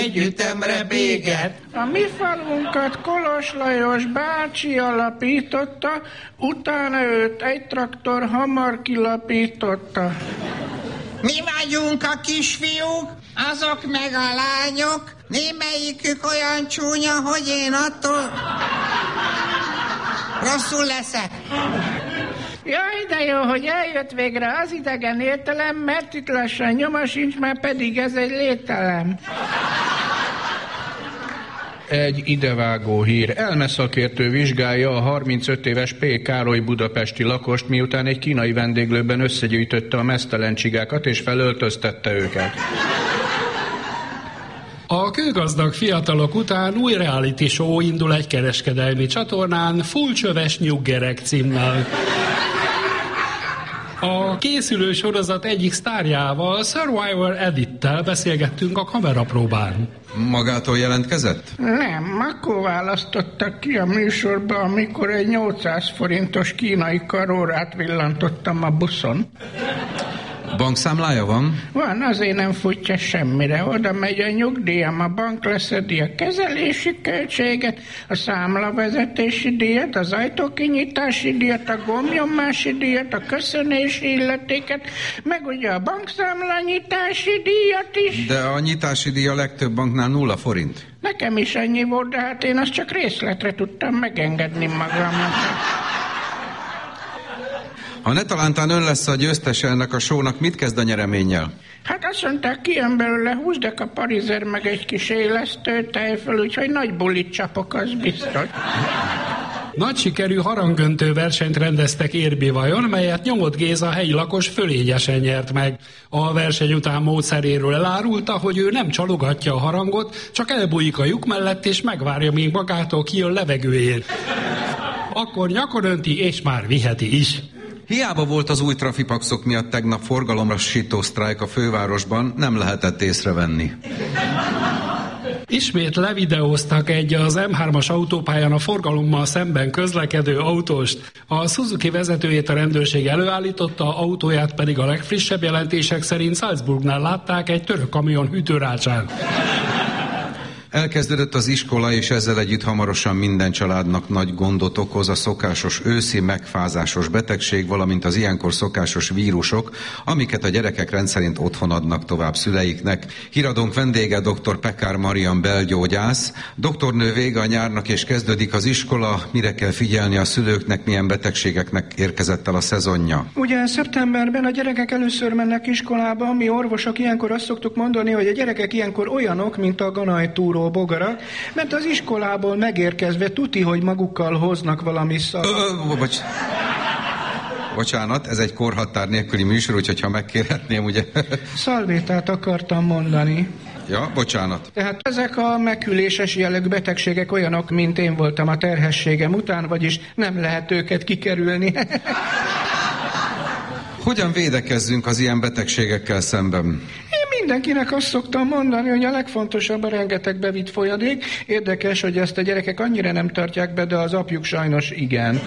együttemre béget. A mi falunkat Kolos Lajos bácsi alapította, utána őt egy traktor hamar kilapította. Mi vagyunk a kisfiúk, azok meg a lányok, némelyikük olyan csúnya, hogy én attól rosszul leszek. Jaj, de jó, hogy eljött végre az idegen értelem, mert itt lassan nyoma sincs, már pedig ez egy lételem. Egy idevágó hír. Elmeszakértő vizsgálja a 35 éves P. Károly budapesti lakost, miután egy kínai vendéglőben összegyűjtötte a meztelen csigákat és felöltöztette őket. A kőgazdag fiatalok után új reality show indul egy kereskedelmi csatornán, Fullcsöves nyuggerek címmel. A készülő sorozat egyik sztárjával, Survivor Edittel beszélgettünk a kamerapróbán. Magától jelentkezett? Nem, akkor választottak ki a műsorba, amikor egy 800 forintos kínai karórát villantottam a buszon. Bankszámlája van? Van, azért nem futja semmire. Oda megy a nyugdíjam, a bank leszedi a kezelési költséget, a számlavezetési díjat, az ajtókinyitási díjat, a gombnyomási díjat, a köszönési illetéket, meg ugye a bankszámlányitási díjat is. De a nyitási díj a legtöbb banknál 0 forint. Nekem is annyi volt, de hát én azt csak részletre tudtam megengedni magamnak. Ha ne talántán ön lesz a győztese ennek a shownak, mit kezd a nyereménnyel? Hát azt mondták, kijön belőle 20 deka parizer, meg egy kis élesztő tejföl, úgyhogy nagy bulit csapok, az biztos. Nagy sikerű harangöntő versenyt rendeztek Érbivajon, melyet Nyomott Géza helyi lakos fölényesen nyert meg. A verseny után módszeréről elárulta, hogy ő nem csalogatja a harangot, csak elbújik a lyuk mellett és megvárja, míg magától kijön levegőért. Akkor nyakon önti, és már viheti is. Hiába volt az új trafipaxok miatt tegnap forgalomlassító sztrájk a fővárosban, nem lehetett észrevenni. Ismét levideóztak egy az M3-as autópályán a forgalommal szemben közlekedő autóst. A Suzuki vezetőjét a rendőrség előállította, autóját pedig a legfrissebb jelentések szerint Salzburgnál látták egy török kamion hűtőrácsán. Elkezdődött az iskola, és ezzel együtt hamarosan minden családnak nagy gondot okoz a szokásos őszi megfázásos betegség, valamint az ilyenkor szokásos vírusok, amiket a gyerekek rendszerint otthon adnak tovább szüleiknek. Híradónk vendége dr. Pekár Marian belgyógyász. Doktornő, vége a nyárnak és kezdődik az iskola. Mire kell figyelni a szülőknek, milyen betegségeknek érkezett el a szezonja? Ugye szeptemberben a gyerekek először mennek iskolába, mi orvosok ilyenkor azt szoktuk mondani, hogy a gyerekek ilyenkor olyanok, mint a ganajtúró bogarak, mert az iskolából megérkezve tuti, hogy magukkal hoznak valami Bocsánat, ez egy korhatár nélküli műsor, úgyhogy ha megkérhetném, ugye... Szalvétát akartam mondani. Ja, bocsánat. Tehát ezek a meghűléses jellegű betegségek olyanok, mint én voltam a terhességem után, vagyis nem lehet őket kikerülni. Hogyan védekezzünk az ilyen betegségekkel szemben? Mindenkinek azt szoktam mondani, hogy a legfontosabb a rengeteg bevitt folyadék. Érdekes, hogy ezt a gyerekek annyira nem tartják be, de az apjuk sajnos igen.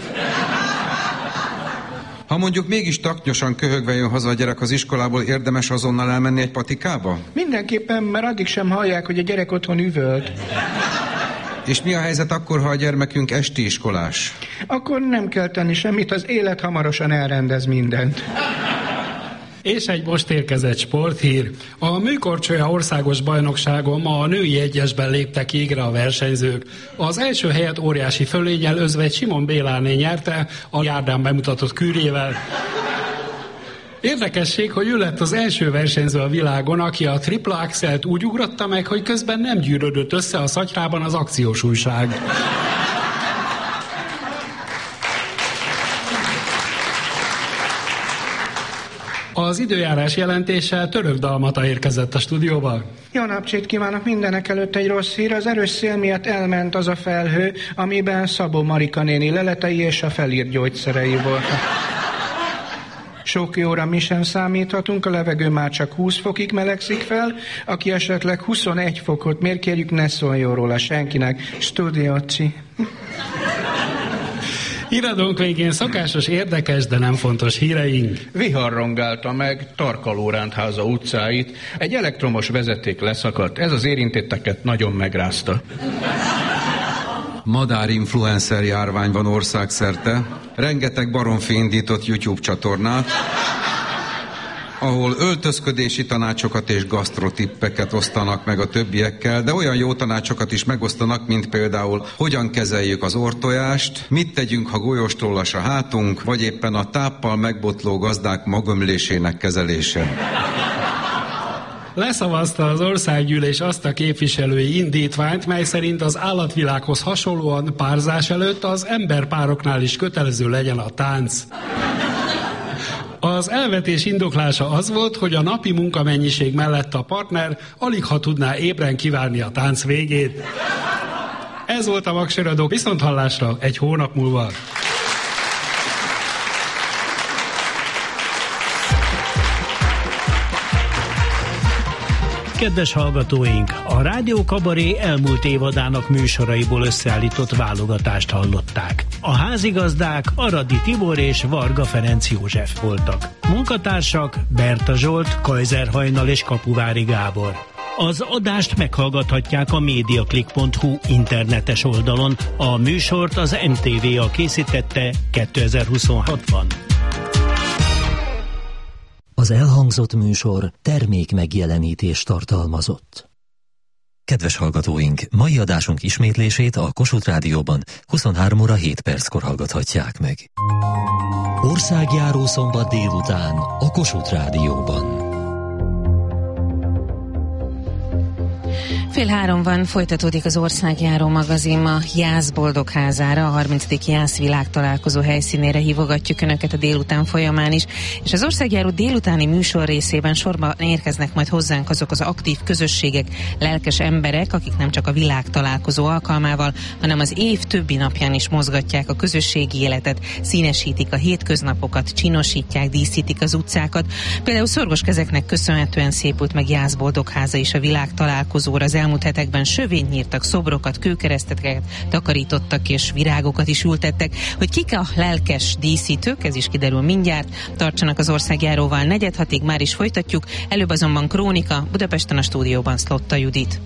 Ha mondjuk mégis taknyosan köhögve jön haza a gyerek az iskolából, érdemes azonnal elmenni egy patikába? Mindenképpen, mert addig sem hallják, hogy a gyerek otthon üvölt. És mi a helyzet akkor, ha a gyermekünk esti iskolás? Akkor nem kell tenni semmit, az élet hamarosan elrendez mindent. És egy most érkezett sporthír. A műkorcsolya országos bajnokságon ma a női egyesben léptek égre a versenyzők. Az első helyet óriási fölénnyel özvegy Simon Béláné nyerte a járdán bemutatott kűrével. Érdekesség, hogy ő lett az első versenyző a világon, aki a tripla axelt úgy ugrotta meg, hogy közben nem gyűrödött össze a szatyrában az akciós újság. Az időjárás jelentéssel Török Dalmata érkezett a stúdióba. Jó napcsét kívánok, mindenek előtt egy rossz hír. Az erős szél miatt elment az a felhő, amiben Szabó Marika néni leletei és a felírt gyógyszerei voltak. Sok jóra mi sem számíthatunk, a levegő már csak 20 fokig melegszik fel, aki esetleg 21 fokot mér, kérjük, ne szóljon róla senkinek. Studiócsi. Híradónk végén szokásos, érdekes, de nem fontos híreink. Vihar rongálta meg Tarkaló-Rándháza utcáit, egy elektromos vezeték leszakadt, ez az érintetteket nagyon megrázta. Madárinfluencer járvány van országszerte, rengeteg baromfi indított YouTube csatornát, ahol öltözködési tanácsokat és gasztrotippeket osztanak meg a többiekkel, de olyan jó tanácsokat is megosztanak, mint például hogyan kezeljük az orrtojást, mit tegyünk, ha golyóstollas a hátunk, vagy éppen a táppal megbotló gazdák magömlésének kezelése. Leszavazta az országgyűlés azt a képviselői indítványt, mely szerint az állatvilághoz hasonlóan párzás előtt az emberpároknál is kötelező legyen a tánc. Az elvetés indoklása az volt, hogy a napi munkamennyiség mellett a partner aligha tudná ébren kivárni a tánc végét. Ez volt a Magsiradó, viszonthallásra egy hónap múlva. Kedves hallgatóink, a Rádió Kabaré elmúlt évadának műsoraiból összeállított válogatást hallották. A házigazdák Aradi Tibor és Varga Ferenc József voltak. Munkatársak Berta Zsolt, Kajzer Hajnal és Kapuvári Gábor. Az adást meghallgathatják a mediaclick.hu internetes oldalon. A műsort az MTV-a készítette 2026-ban. Az elhangzott műsor termék megjelenítést tartalmazott. Kedves hallgatóink, mai adásunk ismétlését a Kossuth Rádióban 23 óra 7 perckor hallgathatják meg. Országjáró szombat délután a Kossuth Rádióban. 2:30 van, folytatódik az Országjáró magazin ma Jász Boldogházára, a 30. Jász világtalálkozó helyszínére hívogatjuk Önöket a délután folyamán is, és az Országjáró délutáni műsor részében sorban érkeznek majd hozzánk azok az aktív közösségek, lelkes emberek, akik nem csak a világtalálkozó alkalmával, hanem az év többi napján is mozgatják a közösségi életet, színesítik a hétköznapokat, csinosítják, díszítik az utcákat. Például Szorgos Kezeknek köszönhetően szépült meg Jász Boldogháza is a világtalálkozóra. Az elmúlt hetekben sövényt nyírtak, szobrokat, kőkereszteket takarítottak és virágokat is ültettek. Hogy kik a lelkes díszítők, ez is kiderül mindjárt. Tartsanak az Országjáróval 4:06-ig, már is folytatjuk. Előbb azonban krónika, Budapesten a stúdióban Szlotta Judit.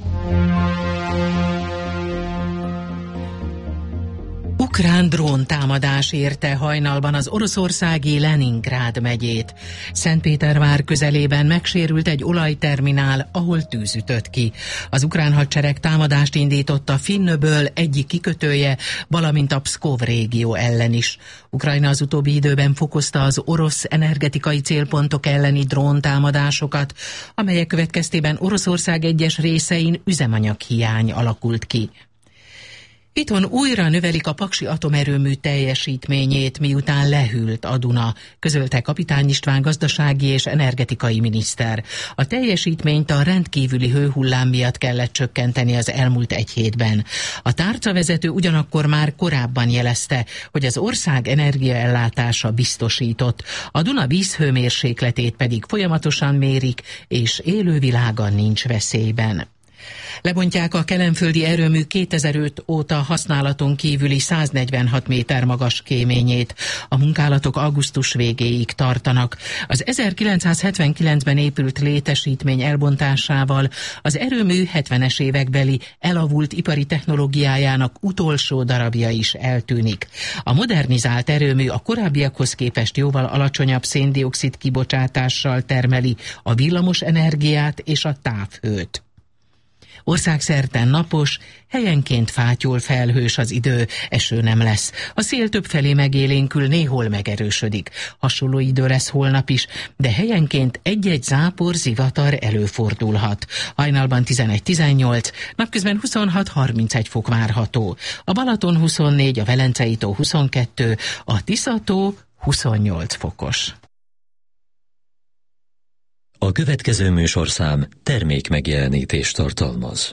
Ukrán dróntámadás érte hajnalban az oroszországi Leningrád megyét. Szentpétervár közelében megsérült egy olajterminál, ahol tűz ütött ki. Az ukrán hadsereg támadást indított a Finnöböl egyik kikötője, valamint a Pszkov régió ellen is. Ukrajna az utóbbi időben fokozta az orosz energetikai célpontok elleni dróntámadásokat, amelyek következtében Oroszország egyes részein üzemanyaghiány alakult ki. Itthon újra növelik a paksi atomerőmű teljesítményét, miután lehűlt a Duna, közölte Kapitány István gazdasági és energetikai miniszter. A teljesítményt a rendkívüli hőhullám miatt kellett csökkenteni az elmúlt egy hétben. A tárcavezető ugyanakkor már korábban jelezte, hogy az ország energiaellátása biztosított. A Duna vízhőmérsékletét pedig folyamatosan mérik, és élővilága nincs veszélyben. Lebontják a kelenföldi erőmű 2005 óta használaton kívüli 146 méter magas kéményét. A munkálatok augusztus végéig tartanak. Az 1979-ben épült létesítmény elbontásával az erőmű 70-es évekbeli elavult ipari technológiájának utolsó darabja is eltűnik. A modernizált erőmű a korábbiakhoz képest jóval alacsonyabb széndioxid kibocsátással termeli a villamos energiát és a távhőt. Országszerte napos, helyenként fátyol felhős az idő, eső nem lesz. A szél többfelé megélénkül, néhol megerősödik. Hasonló idő lesz holnap is, de helyenként egy-egy zápor, zivatar előfordulhat. Hajnalban 11-18, napközben 26-31 fok várható. A Balaton 24, a Velencei tó 22, a Tisza tó 28 fokos. A következő műsorszám termék megjelenítést tartalmaz.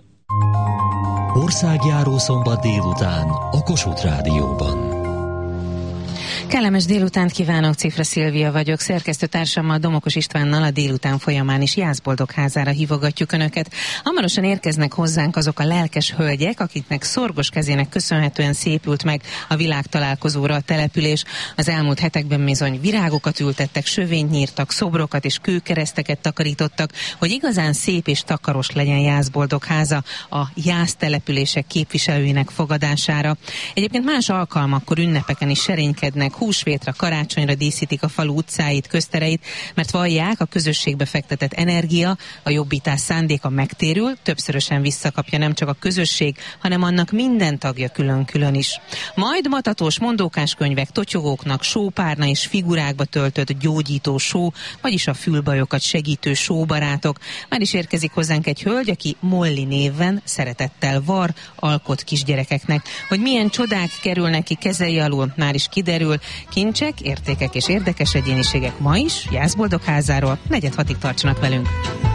Országjáró szombat délután a Kossuth Rádióban. Kellemes délutánt kívánok, Cifra Szilvia vagyok. Szerkesztőtársammal, Domokos Istvánnal a délután folyamán is Jászboldogházára hívogatjuk Önöket. Hamarosan érkeznek hozzánk azok a lelkes hölgyek, akiknek szorgos kezének köszönhetően szépült meg a világtalálkozóra a település. Az elmúlt hetekben bizony virágokat ültettek, sövényt nyírtak, szobrokat és kőkereszteket takarítottak, hogy igazán szép és takaros legyen Jászboldogháza a Jász települések képviselőinek fogadására. Egyébként más alkalmakkor, ünnepeken is serénykednek, húsvétra, karácsonyra díszítik a falu utcáit, köztereit, mert vallják, a közösségbe fektetett energia, a jobbítás szándéka megtérül, többszörösen visszakapja nem csak a közösség, hanem annak minden tagja külön-külön is. Majd matatós mondókás könyvek, totyogóknak, sópárna és figurákba töltött gyógyító só, vagyis a fülbajokat segítő sóbarátok. Már is érkezik hozzánk egy hölgy, aki Molly néven szeretettel var, alkot kisgyerekeknek. Hogy milyen csodák kerülnek ki kezei alul, már is kiderül. Kincsek, értékek és érdekes egyéniségek ma is Jászboldogházáról. 4:06-ig tartsanak velünk.